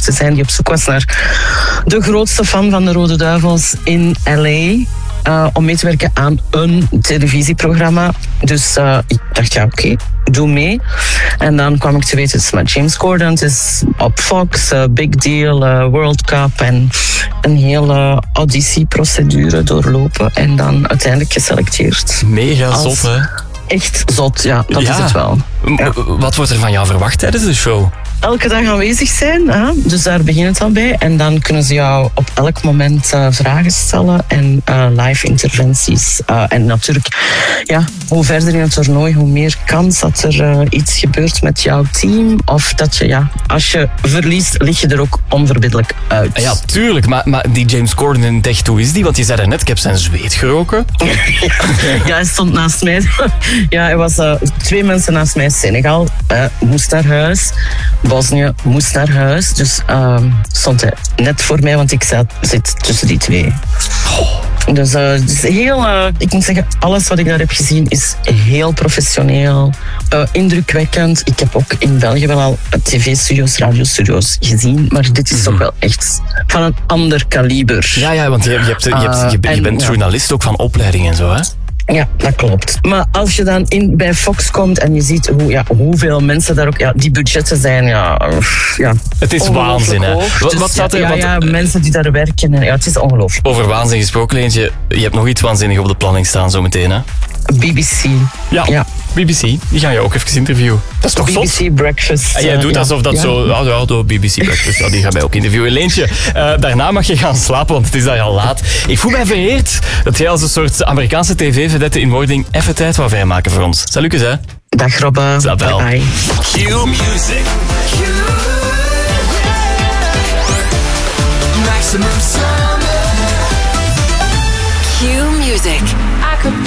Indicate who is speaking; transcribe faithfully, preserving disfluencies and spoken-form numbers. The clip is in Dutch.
Speaker 1: te zijn, die op zoek was naar de grootste fan van de Rode Duivels in L A. Uh, om mee te werken aan een televisieprogramma. Dus uh, ik dacht, ja, oké, okay, doe mee. En dan kwam ik te weten, het is met James Corden, het is op Fox, uh, big deal, uh, World Cup en een hele auditieprocedure doorlopen en dan uiteindelijk geselecteerd.
Speaker 2: Mega zot, hè?
Speaker 1: Echt zot, ja, dat ja. is het wel. Ja.
Speaker 2: Wat wordt er van jou verwacht tijdens de show?
Speaker 1: Elke dag aanwezig zijn, hè? Dus daar begint het al bij. En dan kunnen ze jou op elk moment uh, vragen stellen en uh, live interventies. Uh, en natuurlijk, ja, hoe verder in het toernooi, hoe meer kans dat er uh, iets gebeurt met jouw team. Of dat je, ja, als je verliest, lig je er ook onverbiddelijk uit.
Speaker 2: Ja, tuurlijk. Maar, maar die James Corden, echt, hoe is die? Want je zei net, ik heb zijn zweet geroken.
Speaker 1: Ja, hij stond naast mij. Ja, hij was uh, twee mensen naast mij. Senegal uh, moest naar huis. Bosnië moest naar huis. Dus uh, stond hij net voor mij, want ik zat, zit tussen die twee. Dus uh, het is heel, uh, ik moet zeggen, alles wat ik daar heb gezien is heel professioneel, uh, indrukwekkend. Ik heb ook in België wel al tv-studio's, radiostudio's gezien, maar dit is mm-hmm. toch wel echt van een ander kaliber.
Speaker 2: Ja, ja, want je, je, hebt, je, hebt, je, je bent uh, journalist ook van opleiding en zo, hè?
Speaker 1: Ja, dat klopt. Maar als je dan in, bij Fox komt en je ziet hoe, ja, hoeveel mensen daar ook... Ja, die budgetten zijn... Ja, ja,
Speaker 2: het is waanzin, hè?
Speaker 1: Wat,
Speaker 2: dus, wat staat er?
Speaker 1: Ja,
Speaker 2: wat,
Speaker 1: ja, mensen die daar werken. Ja, het is ongelooflijk.
Speaker 2: Over waanzin gesproken, Leentje. Je hebt nog iets waanzinnig op de planning staan zometeen, hè?
Speaker 1: B B C.
Speaker 2: Ja, ja. B B C. Die gaan je ook even interviewen. Dat is toch
Speaker 1: B B C
Speaker 2: zot?
Speaker 1: Breakfast.
Speaker 2: En jij doet uh, alsof dat ja. zo... Ja, ja, de B B C Breakfast, ja, die gaan mij ook interviewen. Leentje, uh, daarna mag je gaan slapen, want het is al laat. Ik voel mij vereerd dat jij als een soort Amerikaanse tv-vedette in wording even tijd wou vrijmaken voor ons. Salutjes, hè?
Speaker 1: Dag, Robbe.
Speaker 2: Bye
Speaker 1: bye.
Speaker 3: Q Music. Q. Maximum Summer. Q Music.